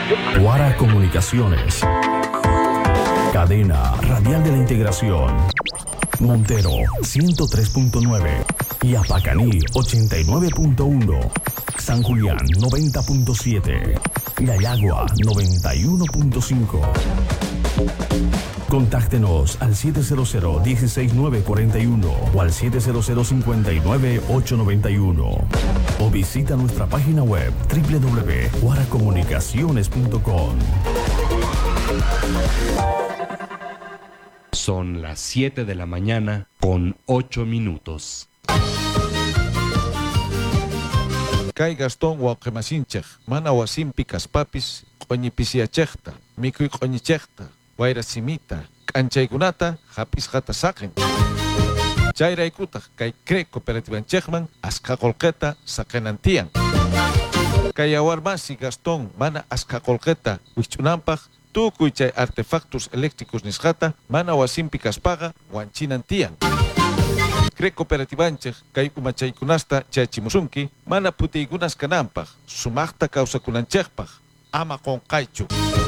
Guara Comunicaciones. Cadena Radial de la Integración. Montero 103.9 y Apacaní 89.1. San Julián 90.7. Yayagua 91.5. Contáctenos al 700-16941 o al 700-59-891 o visita nuestra página web www.guaracomunicaciones.com. Son las 7 de la mañana con 8 minutos. Kay Gastón Huauquemasinchej, mana wasimpi kaspapis, qoñipisiachejta, mikuy qoñichejta, wayrasimita, k'anchaykunata, hapis hata saqen. Chayraykutaj, kay CRE Cooperativanchejman, asqaqolqeta saqenantiyan. Kay awarmasi Gastón, mana asqaqolqeta, wich'unampaj, tukuy chay artefactos eléctricos nisqata, mana wasimpi kaspaqa, wanchinantiyan. CRE Cooperativanchej, kay umachaykunasta chachimusunki, mana putiykunas kananpaj, sumaqta kawsakunanchejpaj, ama qonqaychu.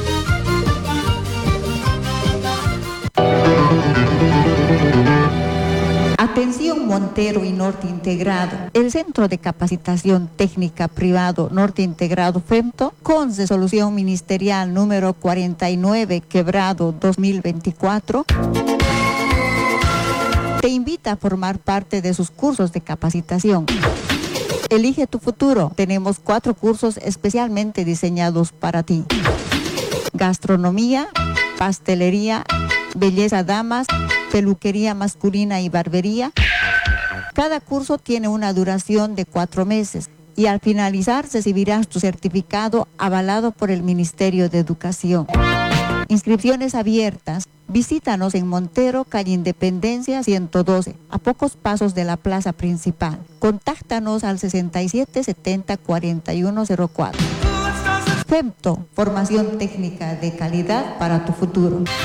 Atención Montero y Norte Integrado. El Centro de Capacitación Técnica Privado Norte Integrado FEMTO, con resolución ministerial número 49/2024, te invita a formar parte de sus cursos de capacitación. Elige tu futuro. Tenemos 4 cursos especialmente diseñados para ti: gastronomía, pastelería, belleza damas, peluquería masculina y barbería. Cada curso tiene una duración de 4 meses y al finalizar recibirás tu certificado avalado por el Ministerio de Educación. Inscripciones abiertas. Visítanos en Montero, calle Independencia 112, a pocos pasos de la plaza principal. Contáctanos al 67 70 4104. FEMTO, formación técnica de calidad para tu futuro.